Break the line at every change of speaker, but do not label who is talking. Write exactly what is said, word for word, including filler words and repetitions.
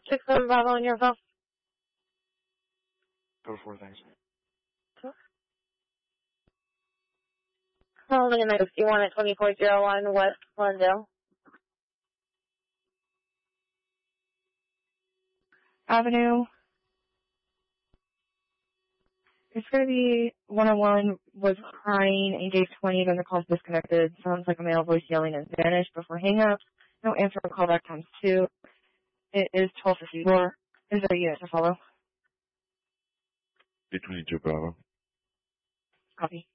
Six seven Bravo on your phone.
Go for things.
Calling in sixty-one at twenty-four oh one West Glendale
Avenue. It's going to be one oh one was crying and gave twenty, then the call's disconnected. Sounds like a male voice yelling and vanished before hang-up. No answer for callback times two. It is twelve fifty-four. Is there a unit to follow?
B twenty-two Bravo.
Copy.